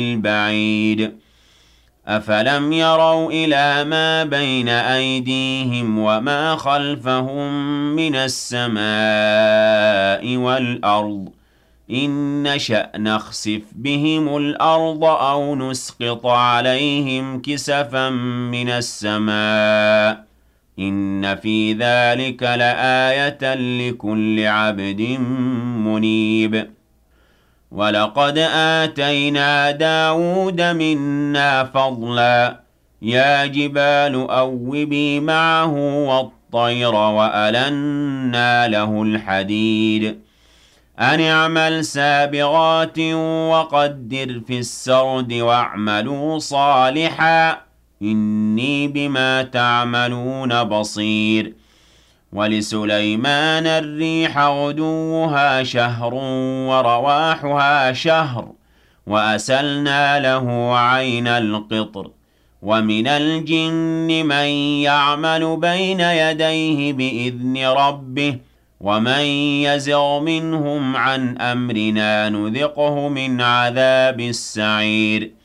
البعيد أفلم يروا إلى ما بين أيديهم وما خلفهم من السماء والأرض إن نشأ نخسف بهم الأرض أو نسقط عليهم كسفا من السماء إن في ذلك لآية لكل عبد منيب ولقد آتينا داود منا فضلا يا جبال أوبي معه والطير وألنا له الحديد أن اعمل سابغات وقدر في السرد واعملوا صالحا إني بما تعملون بصير ولسليمان الريح غدوها شهر ورواحها شهر وأسلنا له عين القطر ومن الجن من يعمل بين يديه بإذن ربه ومن يزغ منهم عن أمرنا نذقه من عذاب السعير